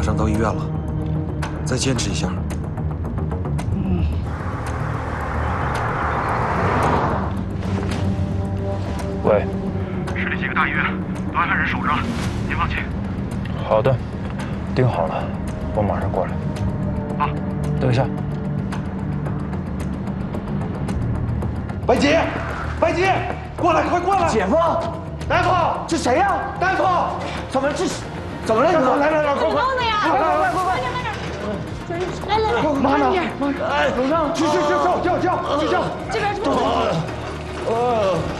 上到医院了，再坚持一下。 喂， 市里几个大医院都安排人守着，您放心。 好的，盯好了，我马上过来。 好， 等一下。 白姐，白姐，过来，快过来！ 姐夫， 大夫， 这谁呀？ 大夫， 怎么了？怎么了？你来，快！ 弄的呀！ 快！ 来， 慢点， 楼上， 去，叫！ 这边。